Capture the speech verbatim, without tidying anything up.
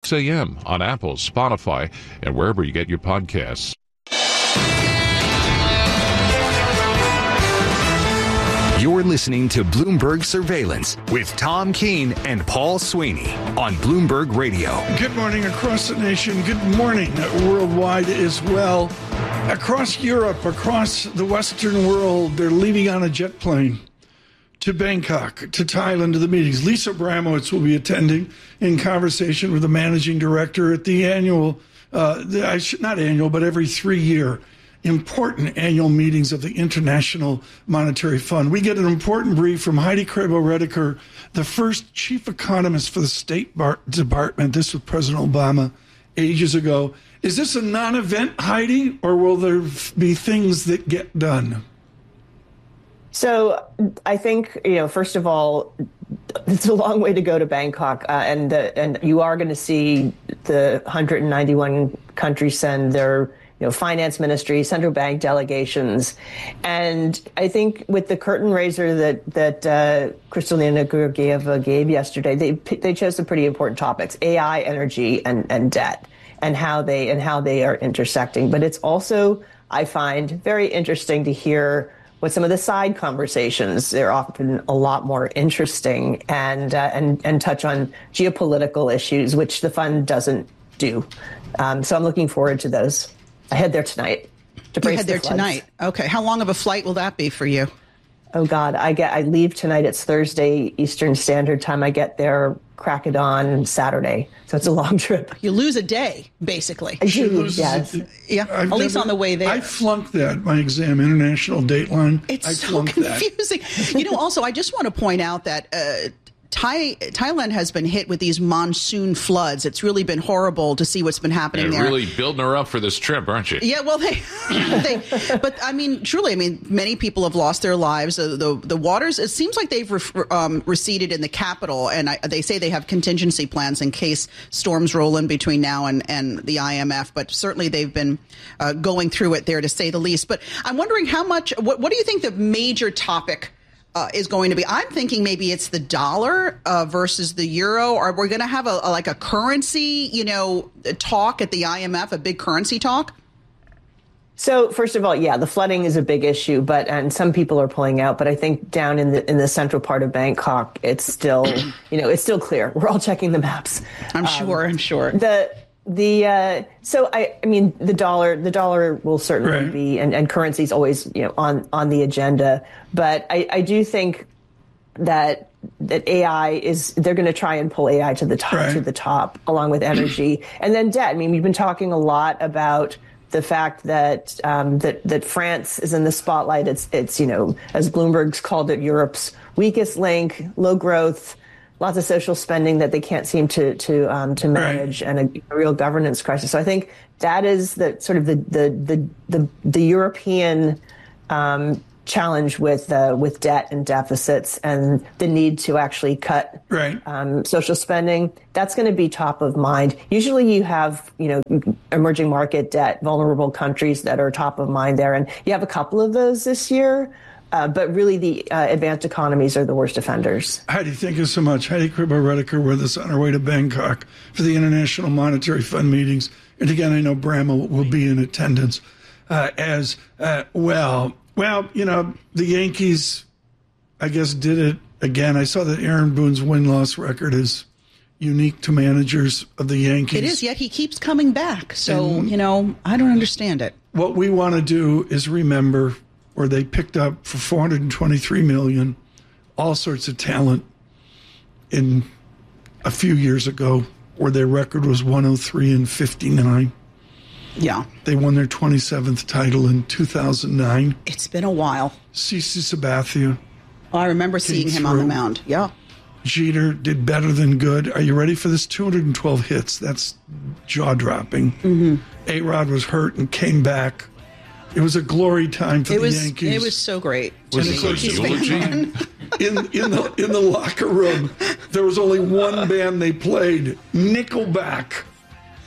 six a.m. on Apple, Spotify, and wherever you get your podcasts. You're listening to Bloomberg Surveillance with Tom Keene and Paul Sweeney on Bloomberg Radio. Good morning across the nation. Good morning worldwide as well. Across Europe, across the Western world, they're leaving on a jet plane to Bangkok, to Thailand, to the meetings. Lisa Abramowitz will be attending in conversation with the managing director at the annual, uh, the, I should, not annual, but every three-year important annual meetings of the International Monetary Fund. We get an important brief from Heidi Kribbe-Rediker, the first chief economist for the State Bar- Department. This was President Obama ages ago. Is this a non-event, Heidi, or will there be things that get done? So I think, you know, first of all, it's a long way to go to Bangkok, uh, and the, and you are going to see the one hundred ninety-one countries send their you know, finance ministry, central bank delegations. And I think with the curtain raiser that that uh, Kristalina Georgieva gave yesterday, they they chose some pretty important topics: A I, energy, and, and debt, and how they and how they are intersecting. But it's also, I find, very interesting to hear what some of the side conversations. They're often a lot more interesting and uh, and and touch on geopolitical issues, which the fund doesn't do. Um, so I'm looking forward to those. I head there tonight. To you head there floods. tonight. Okay. How long of a flight will that be for you? Oh, God. I get. I leave tonight. It's Thursday Eastern Standard Time. I get there crack of dawn Saturday. So it's a long trip. You lose a day, basically. I do, yes. Yeah, I've at least never, on the way there. I flunked that, my exam, International Dateline. It's I so confusing. That. You know, also, I just want to point out that uh, Thai, Thailand has been hit with these monsoon floods. It's really been horrible to see what's been happening They're there. Really building her up for this trip, aren't you? Yeah, well, they, they but I mean, truly, I mean, many people have lost their lives. Uh, the the waters, it seems like they've re- um, receded in the capital, and I, they say they have contingency plans in case storms roll in between now and, and the I M F. But certainly they've been uh, going through it there, to say the least. But I'm wondering how much, what, what do you think the major topic Uh, is going to be? I'm thinking maybe it's the dollar uh, versus the euro. Are we going to have a, a like a currency, you know, talk at the I M F, a big currency talk? So first of all, yeah, the flooding is a big issue, but and some people are pulling out. But I think down in the in the central part of Bangkok, it's still, you know, it's still clear. We're all checking the maps. I'm sure. Um, I'm sure. The The uh, so I, I mean the dollar the dollar will certainly right. be and, and currency is always you know on, on the agenda, but I, I do think that that A I is they're going to try and pull A I to the top right. to the top along with energy and then debt. I mean we've been talking a lot about the fact that um, that that France is in the spotlight. It's it's you know as Bloomberg's called it, Europe's weakest link, low growth. Lots of social spending that they can't seem to to um, to manage, right. and a, a real governance crisis. So I think that is the sort of the the the the, the European um, challenge with uh, with debt and deficits, and the need to actually cut right. um, social spending. That's going to be top of mind. Usually, you have you know emerging market debt, vulnerable countries that are top of mind there, and you have a couple of those this year. Uh, but really, the uh, advanced economies are the worst offenders. Heidi, thank you so much. Heidi Kribbe-Rediker with us on our way to Bangkok for the International Monetary Fund meetings. And again, I know Bramah will be in attendance uh, as uh, well. Well, you know, the Yankees, I guess, did it again. I saw that Aaron Boone's win-loss record is unique to managers of the Yankees. It is, yet he keeps coming back. So, and, you know, I don't understand it. What we want to do is remember where they picked up for four hundred twenty-three million dollars all sorts of talent in a few years ago, where their record was one oh three and fifty-nine. Yeah. They won their twenty-seventh title in two thousand nine. It's been a while. CeCe Sabathia. Oh, I remember seeing him through. on the mound. Yeah. Jeter did better than good. Are you ready for this? two hundred twelve hits. That's jaw-dropping. Mm-hmm. A-Rod was hurt and came back. It was a glory time for it the was, Yankees. It was so great. Was it a eulogy? In in the in the locker room, there was only one band they played, Nickelback.